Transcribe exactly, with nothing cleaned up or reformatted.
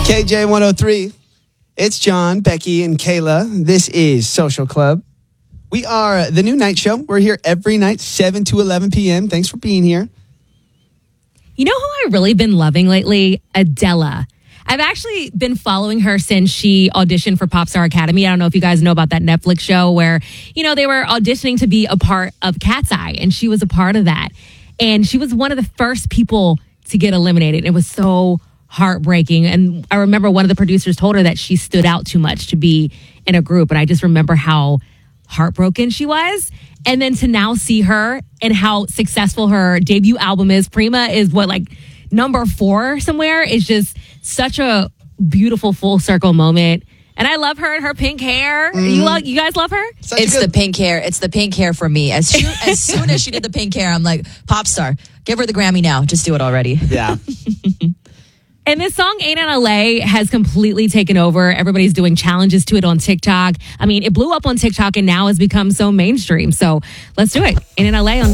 K J one oh three. It's John, Becky, and Kayla. This is Social Club. We are the new night show. We're here every night, seven to eleven p.m. Thanks for being here. You know who I've really been loving lately? Adele. I've actually been following her since she auditioned for Popstar Academy. I don't know if you guys know about that Netflix show where, you know, they were auditioning to be a part of Cat's Eye, and she was a part of that. And she was one of the first people to get eliminated. It was so heartbreaking. And I remember one of the producers told her that she stood out too much to be in a group. And I just remember how heartbroken she was. And then to now see her and how successful her debut album is. Prima is what, like number four somewhere, is just such a beautiful full circle moment. And I love her and her pink hair. Mm. You love, you guys love her? Such it's good- the pink hair. It's the pink hair for me. As soon, as soon as she did the pink hair, I'm like, pop star, give her the Grammy now. Just do it already. Yeah. And this song, Ain't in L A, has completely taken over. Everybody's doing challenges to it on TikTok. I mean, it blew up on TikTok and now has become so mainstream. So let's do it. Ain't in L A on